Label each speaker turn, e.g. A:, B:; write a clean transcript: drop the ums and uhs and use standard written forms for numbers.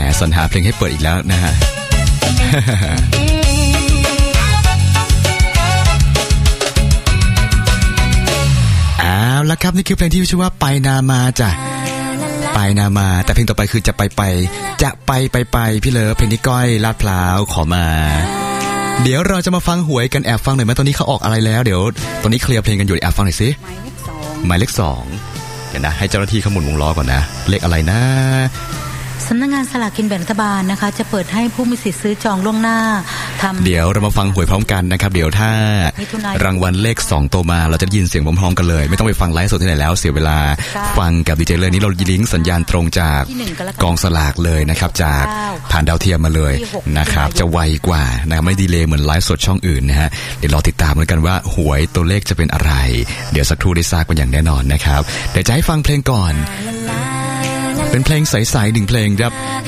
A: สรรหาเพลงให้เปิดอีกแล้วนะฮะ เอาละครับนี่คือเพลงที่ชื่อว่าไปนามาจ้ะไปนามาแต่เพลงต่อไปคือจะไปพี่เลิฟเพลงที่ก้อยลาดพร้าวขอมาเดี๋ยวเราจะมาฟังหวยกันแอบฟังหน่อยไหมตอนนี้เขาออกอะไรแล้วเดี๋ยวตอนนี้เคลียร์เพลงกันอยู่แอบฟังหน่อยสิหมายเลข 2เดี๋ยวนะให้เจ้าหน้าที่เขาหมุนวงล้อก่อนนะเลขอะไรนะ
B: สำนักงานสลากกินแบ่งรัฐบาลนะคะจะเปิดให้ผู้มีสิทธิ์ซื้อจองล่วงหน้า
A: เดี๋ยวเรามาฟังหวยพร้อมกันนะครับเดี๋ยวถ้ารางวัลเลข2ตัวมาเราจะยินเสียงพร้อมๆกันเลยไม่ต้องไปฟังไลฟ์สดที่ไหนแล้วเสียเวลาฟังกับดีเจเลยนี้เราลิงก์สัญญาณตรงจากกองสลากเลยนะครับจากผ่านดาวเทียมมาเลยนะครับจะไวกว่านะครับไม่ดีเลย์เหมือนไลฟ์สดช่องอื่นนะฮะเดี๋ยวรอติดตามกันว่าหวยตัวเลขจะเป็นอะไรเดี๋ยวสักครู่ได้ทราบกันอย่างแน่นอนนะครับเดี๋ยวจะให้ฟังเพลงก่อนเป็นเพลงใสๆหนึ่งเพลงครับ